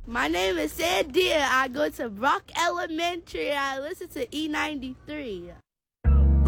My name is Sandia. I go to Brock Elementary. I listen to E93.